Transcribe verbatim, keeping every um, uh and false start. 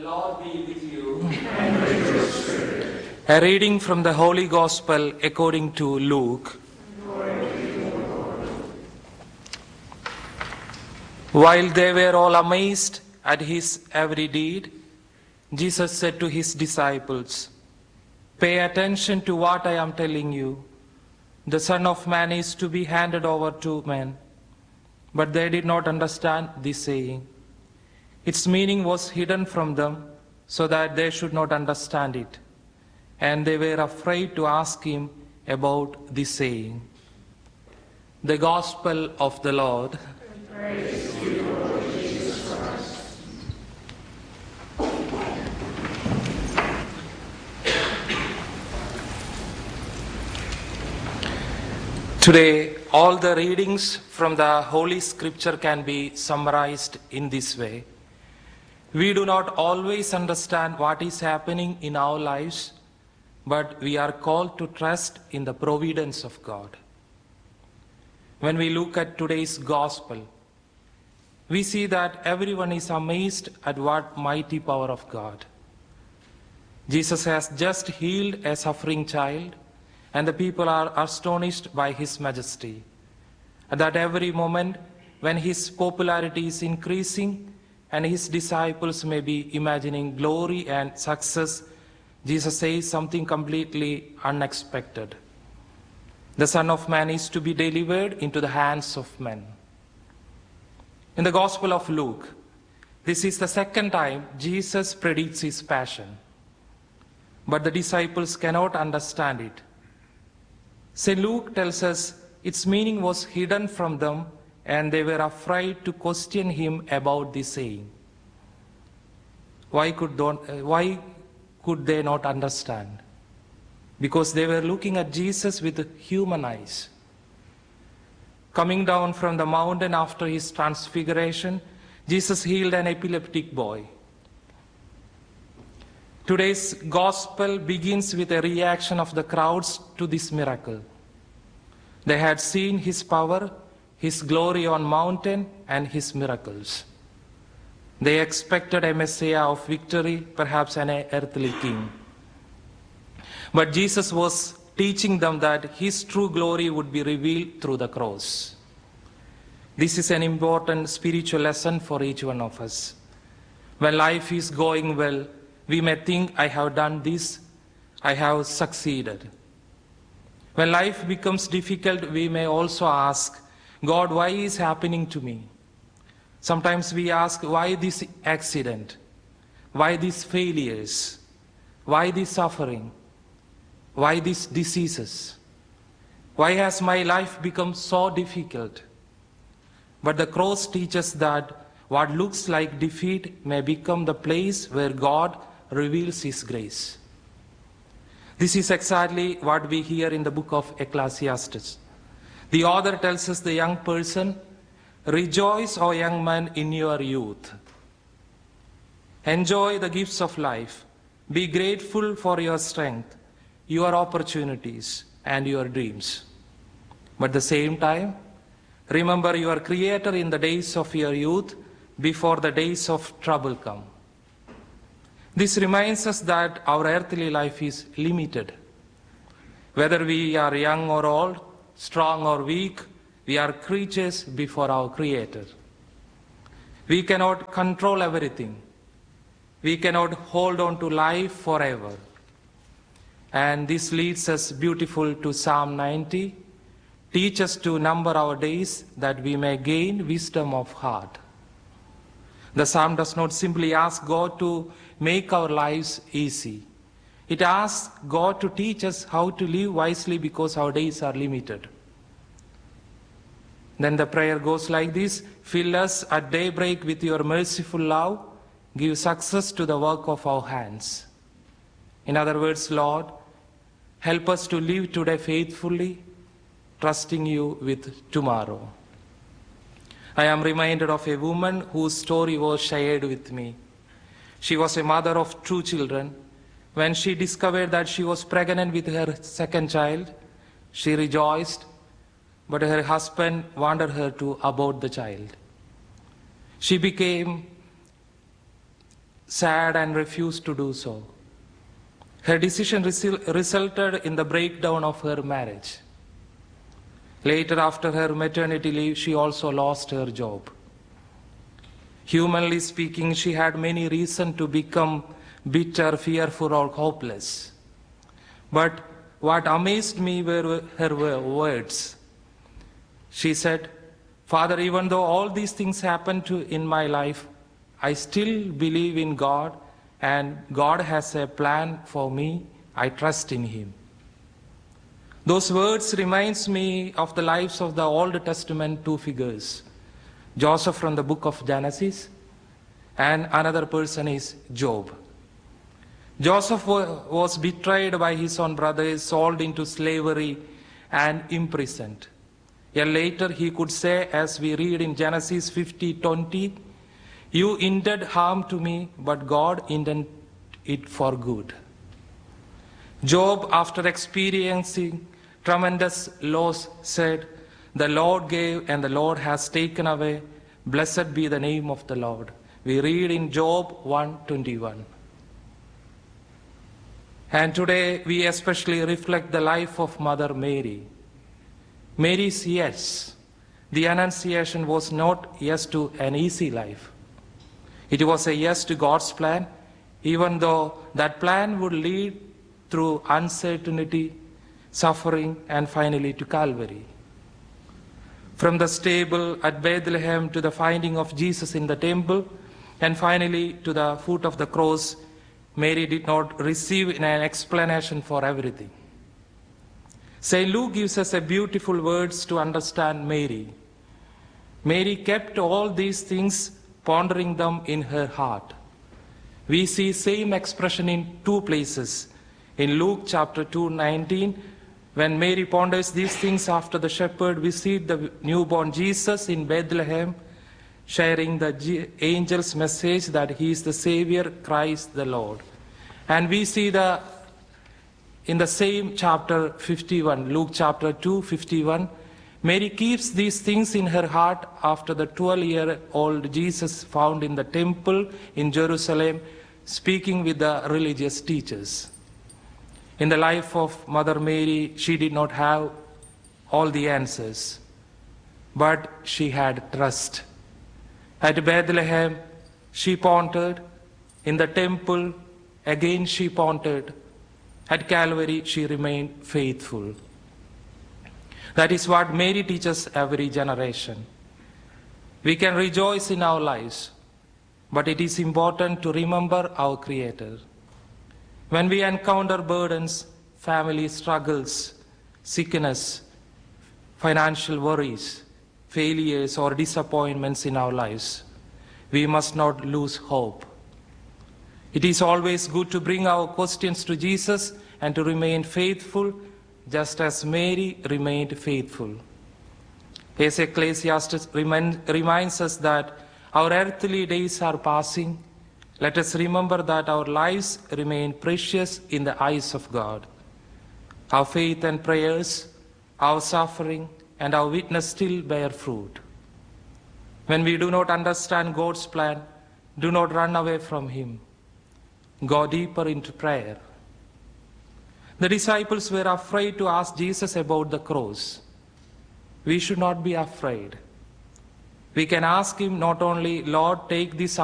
Lord be with you. And with your spirit. A reading from the Holy Gospel according to Luke. While they were all amazed at his every deed, Jesus said to his disciples, "Pay attention to what I am telling you. The Son of Man is to be handed over to men." But they did not understand this saying. Its meaning was hidden from them so that they should not understand it. And they were afraid to ask him about this saying. The Gospel of the Lord. Praise to you, Lord Jesus Christ. Today, all the readings from the Holy Scripture can be summarized in this way. We do not always understand what is happening in our lives, but we are called to trust in the providence of God. When we look at today's Gospel, we see that everyone is amazed at what mighty power of God. Jesus has just healed a suffering child, and the people are astonished by his majesty. At that every moment, when his popularity is increasing and his disciples may be imagining glory and success, Jesus says something completely unexpected. The Son of Man is to be delivered into the hands of men. In the Gospel of Luke, this is the second time Jesus predicts his passion. But the disciples cannot understand it. Saint Luke tells us its meaning was hidden from them and they were afraid to question him about this saying. Why could, don't, uh, why could they not understand? Because they were looking at Jesus with human eyes. Coming down from the mountain after his transfiguration, Jesus healed an epileptic boy. Today's gospel begins with a reaction of the crowds to this miracle. They had seen his power, his glory on mountain, and his miracles. They expected a Messiah of victory, perhaps an earthly king. But Jesus was teaching them that his true glory would be revealed through the cross. This is an important spiritual lesson for each one of us. When life is going well, we may think, I have done this, I have succeeded. When life becomes difficult, we may also ask, God, why is happening to me? Sometimes we ask, why this accident? Why these failures? Why this suffering? Why these diseases? Why has my life become so difficult? But the cross teaches that what looks like defeat may become the place where God reveals his grace. This is exactly what we hear in the book of Ecclesiastes. The author tells us the young person, rejoice, O young man, in your youth. Enjoy the gifts of life. Be grateful for your strength, your opportunities, and your dreams. But at the same time, remember your Creator in the days of your youth before the days of trouble come. This reminds us that our earthly life is limited. Whether we are young or old, strong or weak, we are creatures before our Creator. We cannot control everything. We cannot hold on to life forever. And this leads us beautiful to Psalm ninety. Teach us to number our days that we may gain wisdom of heart. The psalm does not simply ask God to make our lives easy. It asks God to teach us how to live wisely because our days are limited. Then the prayer goes like this: fill us at daybreak with your merciful love. Give success to the work of our hands. In other words, Lord, help us to live today faithfully, trusting you with tomorrow. I am reminded of a woman whose story was shared with me. She was a mother of two children. When she discovered that she was pregnant with her second child, she rejoiced, but her husband wanted her to abort the child. She became sad and refused to do so. Her decision resul- resulted in the breakdown of her marriage. Later, after her maternity leave, she also lost her job. Humanly speaking, she had many reasons to become bitter, fearful, or hopeless. But what amazed me were her words. She said, "Father, even though all these things happened to in my life, I still believe in God, and God has a plan for me. I trust in Him." Those words reminds me of the lives of the Old Testament two figures, Joseph from the book of Genesis, and another person is Job. Joseph was betrayed by his own brothers, sold into slavery, and imprisoned. Yet later he could say, as we read in Genesis fifty twenty, "You intended harm to me, but God intended it for good." Job, after experiencing tremendous loss, said, "The Lord gave and the Lord has taken away. Blessed be the name of the Lord." We read in Job one twenty-one. And today we especially reflect the life of Mother Mary. Mary's yes, the Annunciation, was not yes to an easy life. It was a yes to God's plan, even though that plan would lead through uncertainty, suffering, and finally to Calvary. From the stable at Bethlehem to the finding of Jesus in the temple, and finally to the foot of the cross, Mary did not receive an explanation for everything. Saint Luke gives us a beautiful words to understand Mary. Mary kept all these things, pondering them in her heart. We see same expression in two places. In Luke chapter two nineteen, when Mary ponders these things after the shepherd visited the newborn Jesus in Bethlehem, sharing the angel's message that he is the Savior, Christ the Lord. And we see the in the same chapter fifty-one, Luke chapter two fifty-one, Mary keeps these things in her heart after the twelve-year-old Jesus found in the temple in Jerusalem, speaking with the religious teachers. In the life of Mother Mary, she did not have all the answers, but she had trust. At Bethlehem, she pondered. In the temple, again she pondered. At Calvary, she remained faithful. That is what Mary teaches every generation. We can rejoice in our lives, but it is important to remember our Creator. When we encounter burdens, family struggles, sickness, financial worries, failures, or disappointments in our lives, we must not lose hope. It is always good to bring our questions to Jesus and to remain faithful, just as Mary remained faithful. As Ecclesiastes remind, reminds us that our earthly days are passing, let us remember that our lives remain precious in the eyes of God. Our faith and prayers, our suffering, and our witness still bear fruit. When we do not understand God's plan, do not run away from Him. Go deeper into prayer. The disciples were afraid to ask Jesus about the cross. We should not be afraid. We can ask Him not only, "Lord, take this